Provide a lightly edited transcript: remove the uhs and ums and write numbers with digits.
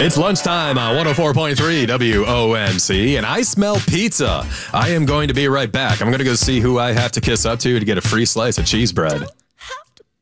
It's lunchtime on 104.3 WOMC, and I smell pizza. I am going to be right back. I'm going to go see who I have to kiss up to get a free slice of cheese bread.